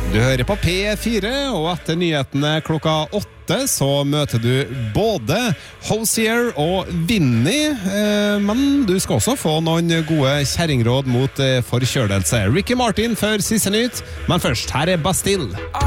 Du hører på P4, og etter nyhetene klokka 8 så møter du både Hosier og Vinny, men du skal også få noen gode kjerringråd mot forkjølelse. Ricky Martin før siste nytt, men først, her er Bastille.